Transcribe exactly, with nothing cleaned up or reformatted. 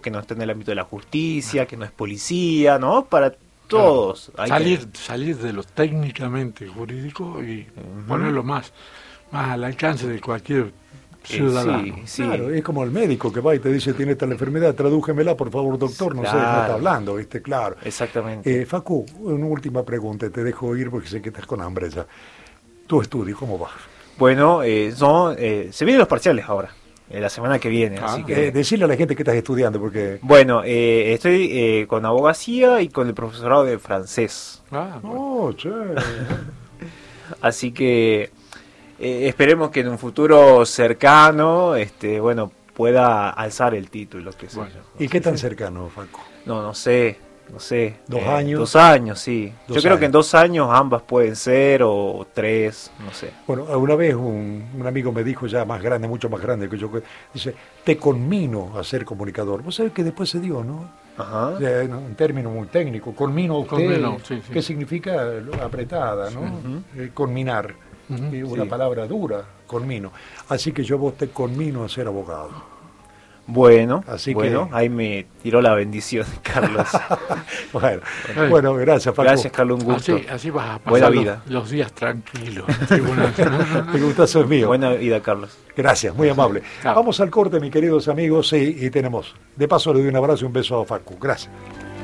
que no está en el ámbito de la justicia, que no es policía, ¿no? Para todos. Claro. Salir, que... salir de lo técnicamente jurídico y uh-huh. ponerlo más, más al alcance de cualquier ciudadano. Sí, sí. Claro, es como el médico que va y te dice, tiene esta enfermedad, tradújemela, por favor, doctor, no claro. sé de qué está hablando, ¿viste? Claro. Exactamente. Eh, Facu, una última pregunta, te dejo ir porque sé que estás con hambre ya. ¿Tu estudio cómo va? Bueno, eh, son, eh, se vienen los parciales ahora, eh, la semana que viene. Ah, así que... eh, decirle a la gente que estás estudiando, porque... Bueno, eh, estoy eh, con abogacía y con el profesorado de francés. Ah, oh, che. Así que... Eh, esperemos que en un futuro cercano, este, bueno, pueda alzar el título, que sé bueno, yo. ¿Y qué tan cercano, Facu? No, no sé, no sé. ¿Dos eh, años? Dos años, sí. Dos yo creo años. que en dos años ambas pueden ser, o tres, no sé. Bueno, una vez un, un amigo me dijo, ya más grande, mucho más grande que yo, dice, te conmino a ser comunicador. Vos sabés que después se dio, ¿no? Ajá. O sea, un término muy técnico, conmino a usted, Conmino, sí, sí. ¿qué significa? Apretada, ¿no? Sí. Uh-huh. eh, conminar. Uh-huh, una sí. palabra dura, conmino. Así que yo vos te conmino a ser abogado. Bueno, Así bueno, que... ahí me tiró la bendición, Carlos. bueno, bueno, gracias, Facu. Gracias, Carlos, un gusto. Así, así vas a pasar Buena vida. Los, los días tranquilos. El gustazo es mío. Buena vida, Carlos. Gracias, muy amable. Claro. Vamos al corte, mis queridos amigos, sí, y tenemos. De paso le doy un abrazo y un beso a Facu. Gracias.